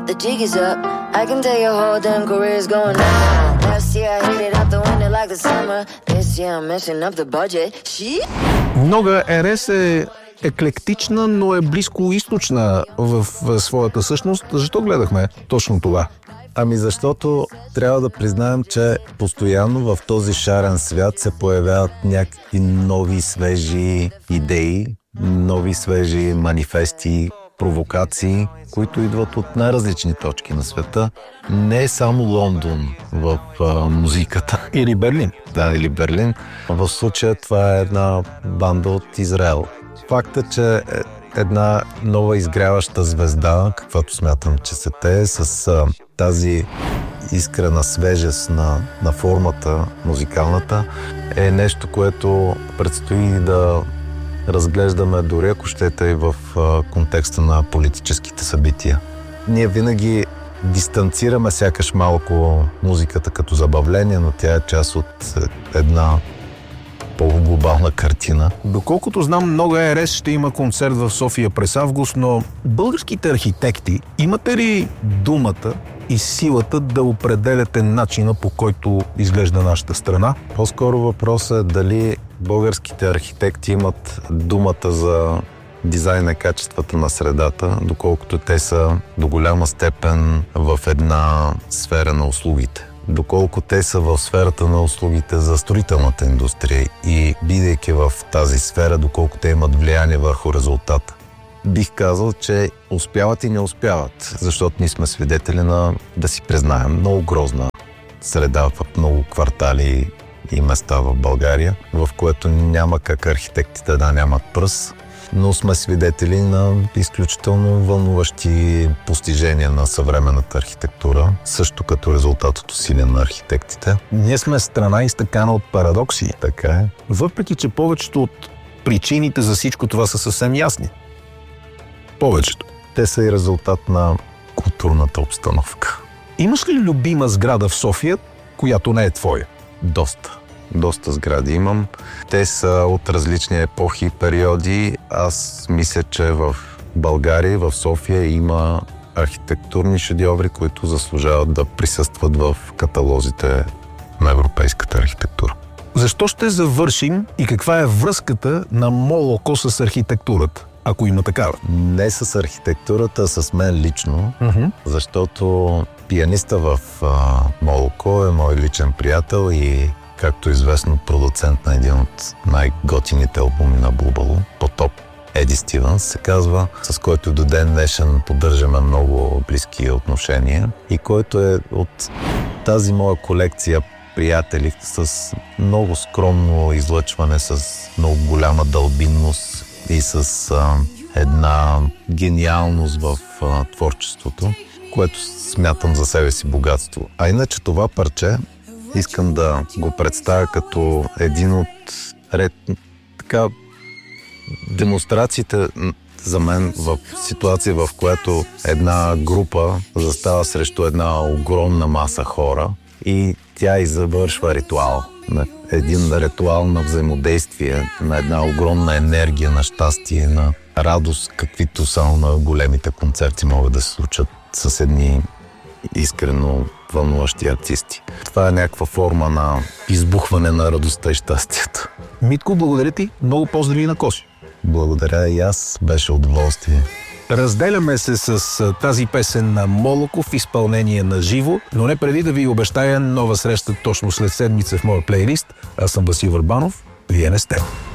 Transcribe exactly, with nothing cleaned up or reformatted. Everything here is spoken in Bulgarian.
the jig is up. I can tell your whole damn career's going down. Last year I hit it out the window like the summer. This year I'm messing up the budget. Shit. Нога Ерес е еклектична, но е близкоизточна в, в своята същност. Защо гледахме точно това? Ами защото трябва да признаем, че постоянно в този шарен свят се появяват някакви нови свежи идеи, нови свежи манифести, провокации, които идват от най-различни точки на света. Не е само Лондон в а, музиката. Или Берлин. Да, или Берлин. В случая това е една банда от Израел. Факта, че една нова изгряваща звезда, каквато смятам, че се те, с а, тази искрена свежест на, на формата музикалната, е нещо, което предстои да разглеждаме дори ако щете и в а, контекста на политическите събития. Ние винаги дистанцираме сякаш малко музиката като забавление, но тя е част от една по-глобална картина. Доколкото знам, Нога Ерес ще има концерт в София през август, но българските архитекти, имате ли думата и силата да определяте начина, по който изглежда нашата страна? По-скоро въпросът е дали българските архитекти имат думата за дизайна и качествата на средата, доколкото те са до голяма степен в една сфера на услугите. Доколко те са в сферата на услугите за строителната индустрия и бидейки в тази сфера, доколко те имат влияние върху резултата. Бих казал, че успяват и не успяват, защото ние сме свидетели на, да си признаем, много грозна среда в много квартали и места в България, в което няма как архитектите да нямат пръст, но сме свидетели на изключително вълнуващи постижения на съвременната архитектура, също като резултат от усилия на архитектите. Ние сме страна изтъкана от парадокси. Така е. Въпреки че повечето от причините за всичко това са съвсем ясни. Повечето. Те са и резултат на културната обстановка. Имаш ли любима сграда в София, която не е твоя? Доста. Доста сгради имам. Те са от различни епохи и периоди. Аз мисля, че в България, в София има архитектурни шедьоври, които заслужават да присъстват в каталозите на европейската архитектура. Защо ще завършим и каква е връзката на Молоко с архитектурата, ако има такава? Не с архитектурата, а с мен лично, uh-huh. защото пианиста в а, Молоко е мой личен приятел и, както е известно, продуцент на един от най-готините албуми на Бубало, Потоп. Еди Стивенс се казва, с който до ден днешен поддържаме много близки отношения и който е от тази моя колекция приятели с много скромно излъчване, с много голяма дълбинност и с а, една гениалност в а, творчеството, което смятам за себе си богатство. А иначе това парче искам да го представя като един от ред, така, демонстрациите за мен в ситуация, в която една група застава срещу една огромна маса хора и тя и завършва ритуал. Един ритуал на взаимодействие, на една огромна енергия, на щастие, на радост, каквито само на големите концерти могат да се случат с едни искрено вълнуващи артисти. Това е някаква форма на избухване на радостта и щастието. Митко, благодаря ти. Много поздрави на Коси. Благодаря и аз. Беше удоволствие. Разделяме се с тази песен на Молоко в изпълнение на живо, но не преди да ви обещая нова среща точно след седмица в моя плейлист. Аз съм Васил Върбанов. Вие не сте.